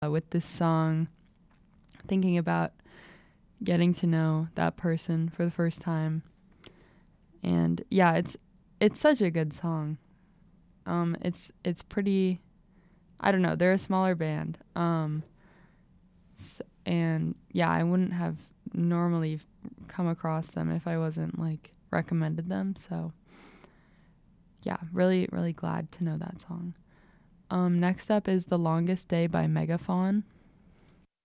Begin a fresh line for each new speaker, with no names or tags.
with this song, thinking about getting to know that person for the first time. And yeah, it's such a good song. It's pretty, I don't know, they're a smaller band. And yeah, I wouldn't have normally come across them if I wasn't like recommended them. So yeah, really glad to know that song. Next up is The Longest Day by Megafaun.